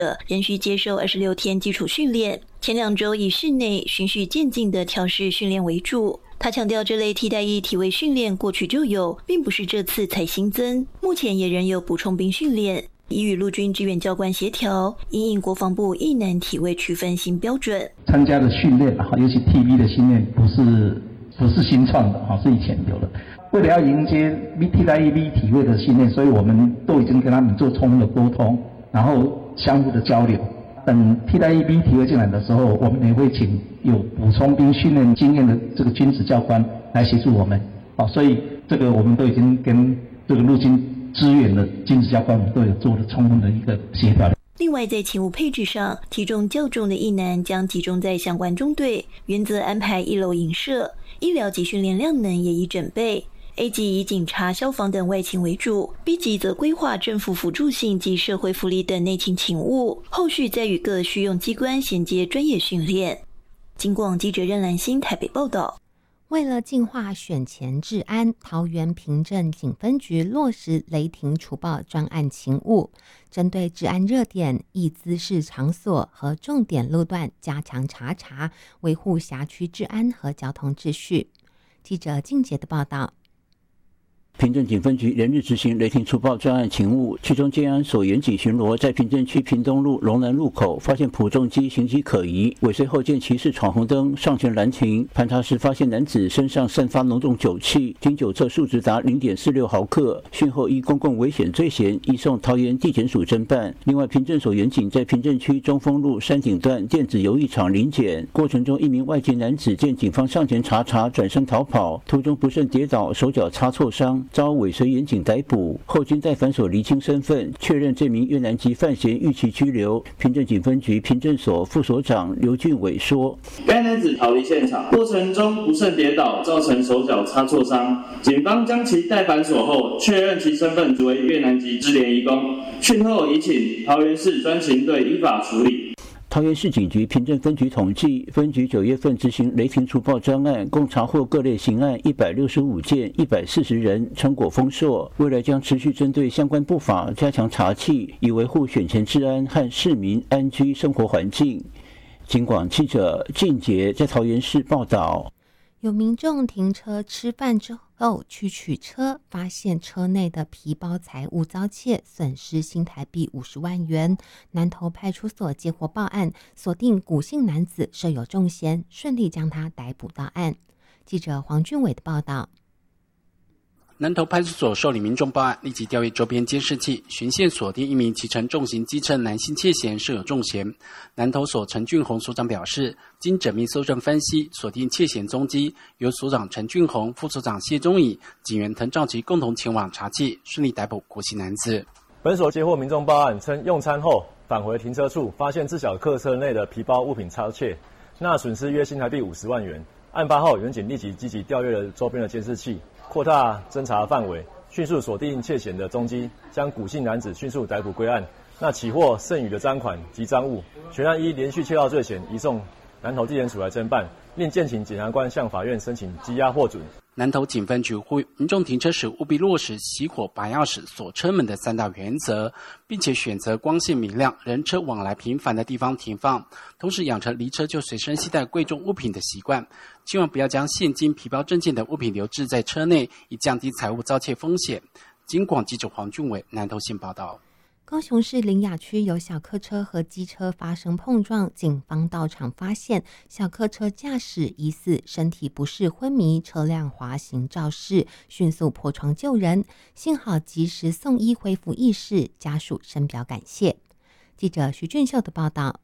仍需接受26天基础训练，前2周以室内循序渐进的调试训练为主。他强调，这类替代役体位训练过去就有，并不是这次才新增，目前也仍有补充兵训练，已与陆军志愿教官协调，因应国防部役男体位区分新标准。 参加的训练，尤其 TV 的训练，不是新创的，是以前有的。为了要迎接替代役 V 体位的训练，所以我们都已经跟他们做充分的沟通，然后相互的交流。等替代役 V 体位进来的时候，我们也会请有补充兵训练经验的这个军职教官来协助我们。所以这个我们都已经跟这个陆军支援的军职教官，我们都有做了充分的一个协调。 另外，在勤务配置上，体重较重的役男将集中在相关中队，原则安排1楼营舍，医疗及训练量能也已准备。A 级以警察、消防等外勤为主 ，B 级则规划政府辅助性及社会福利等内勤勤务，后续再与各需用机关衔接专业训练。警广记者任兰心台北报道。 为了净化选前治安，桃园平镇警分局落实雷霆除暴专案勤务，针对治安热点、易滋事场所和重点路段加强查，维护辖区治安和交通秩序。记者静杰的报道。 平镇警分局连日执行雷霆除暴专案勤务，其中建安所远警巡逻在平镇区屏东路龙南路口发现普重机行迹可疑，尾随后见骑士闯红灯上前拦停，盘查时发现男子身上散发浓重酒气，经酒测数值达 0.46 毫克，讯后依公共危险罪嫌移送桃园地检署侦办。另外，平镇所远警在平镇区中丰路山顶段电子游艺场临检过程中，一名外籍男子见警方上前查，转身逃跑，途中不慎跌倒，手脚擦挫伤，遭尾随远警逮捕，后经在反所厘清身份，确认这名越南籍犯嫌逾期拘留。平镇警分局平镇所副所长刘俊伟说：“ 该男子逃离现场，过程中不慎跌倒，造成手脚擦挫伤。警方将其带反所后，确认其身份为越南籍支联移工，讯后已请桃园市专勤队依法处理。” 桃园市警局平镇分局统计，分局9月份执行雷霆除暴专案，共查获各类刑案165件，140人，成果丰硕。未来将持续针对相关不法加强查缉，以维护选前治安和市民安居生活环境。警广记者静杰在桃园市报道。 有民众停车吃饭之后去取车，发现车内的皮包财物遭窃，损失新台币50万元。南投派出所接获报案，锁定古姓男子设有重嫌，顺利将他逮捕到案。记者黄俊伟的报道。 南投派出所受理民众报案，立即调阅周边监视器，循线锁定一名骑乘重型机车男性窃嫌设有重嫌。南投所陈俊宏所长表示，经缜密搜证分析，锁定窃嫌踪迹，由所长陈俊宏、副所长谢宗义、警员滕兆吉共同前往查缉，顺利逮捕国姓男子。 本所接获民众报案，称用餐后返回停车处，发现自小客车内的皮包物品遭窃，那损失约新台币50万元。案发后，远警立即积极调阅了周边的监视器，扩大侦查范围，迅速锁定窃嫌的踪迹，将古姓男子迅速逮捕归案。那起获剩余的赃款及赃物，全案依连续窃盗罪嫌移送南投地检署来侦办，另建请检察官向法院申请羁押获准。 南投警分局呼吁民众停车时务必落实熄火、拔钥匙、锁车门的3大原则，并且选择光线明亮、人车往来频繁的地方停放，同时养成离车就随身携带贵重物品的习惯，千万不要将现金、皮包、证件等物品留置在车内，以降低财物遭窃风险。警广记者黄俊伟南投县报道。 高雄市苓雅区有小客车和机车发生碰撞，警方到场发现小客车驾驶疑似身体不适昏迷，车辆滑行肇事，迅速破窗救人，幸好及时送医恢复意识，家属深表感谢。记者徐俊秀的报道。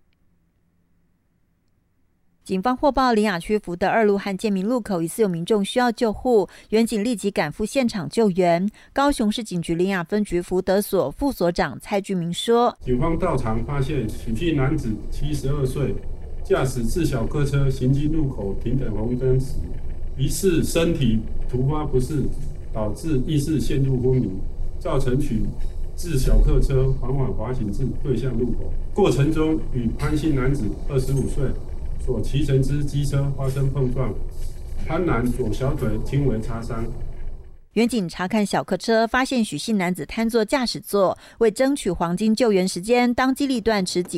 警方获报苓雅区福德2路和建民路口疑似有民众需要救护，员警立即赶赴现场救援。高雄市警局苓雅分局福德所副所长蔡俊明说， 警方到场发现许姓男子72岁，驾驶自小客车行经路口停等红灯时，疑似身体突发不适，导致意识陷入昏迷，造成许自小客车缓缓滑行至对向路口，过程中与潘姓男子25岁所骑乘之机车发生碰撞，潘男左小腿轻微擦伤。 员警查看小客车，发现许姓男子瘫坐驾驶座，为争取黄金救援时间，当机立断持